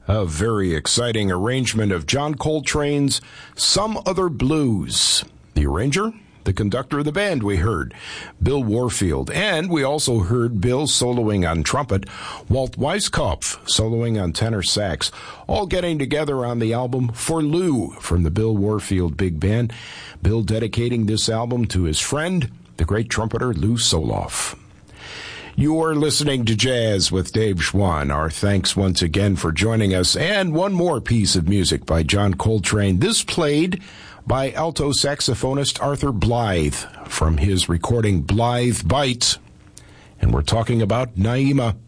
A very exciting arrangement of John Coltrane's Some Other Blues. The arranger, the conductor of the band we heard, Bill Warfield. And we also heard Bill soloing on trumpet, Walt Weiskopf soloing on tenor sax, all getting together on the album For Lou from the Bill Warfield Big Band. Bill dedicating this album to his friend, the great trumpeter Lou Soloff. You are listening to Jazz with Dave Schwann. Our thanks once again for joining us. And one more piece of music by John Coltrane. This played by alto saxophonist Arthur Blythe from his recording Blythe Bites. And we're talking about Naima.